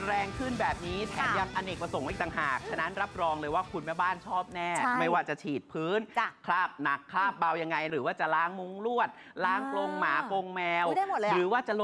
แรงขึ้นแบบนี้แถมยังอเนกประสงค์อีกต่างหากฉะนั้นรับรองเลยว่าคุณแม่บ้านชอบแน่ไม่ว่าจะฉีดพื้นคราบหนักคราบเบายังไงหรือว่าจะล้างมุ้งลวดล้างกรงหมากรงแมวหรือว่าจะลด